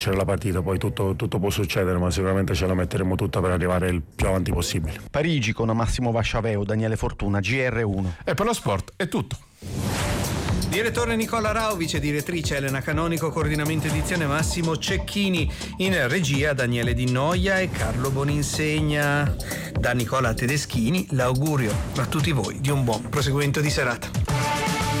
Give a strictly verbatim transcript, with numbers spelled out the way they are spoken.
C'è la partita, poi tutto, tutto può succedere, ma sicuramente ce la metteremo tutta per arrivare il più avanti possibile. Parigi con Massimo Vasciaveo, Daniele Fortuna, G R uno. E per lo sport è tutto. Direttore Nicola Rao, vice direttrice Elena Canonico, coordinamento edizione Massimo Cecchini, in regia Daniele Di Noia e Carlo Boninsegna. Da Nicola Tedeschini l'augurio a tutti voi di un buon proseguimento di serata.